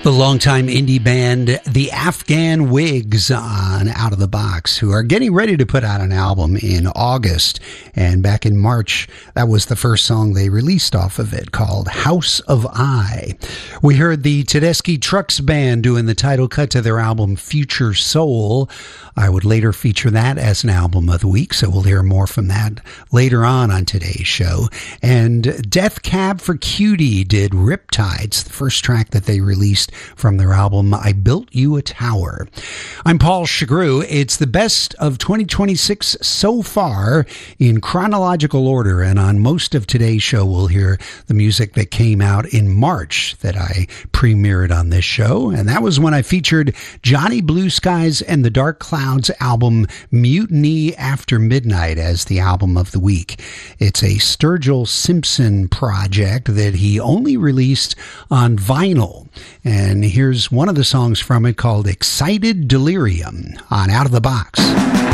The longtime indie band, the Afghan Wigs, on Out of the Box, who are getting ready to put out an album in August. And back in March, that was the first song they released off of it, called House of I. We heard the Tedeschi Trucks Band doing the title cut to their album Future Soul. I would later feature that as an album of the week, so we'll hear more from that later on today's show. And Death Cab for Cutie did Riptides, the first track that they released from their album I Built You a Tower. I'm Paul Chagru. It's the best of 2026 so far in chronological order, and on most of today's show we'll hear the music that came out in March that I premiered on this show, and that was when I featured Johnny Blue Skies and the Dark Clouds album Mutiny After Midnight as the album of the week. It's a Sturgill Simpson project that he only released on vinyl. And here's one of the songs from it called Excited Delirium on Out of the Box.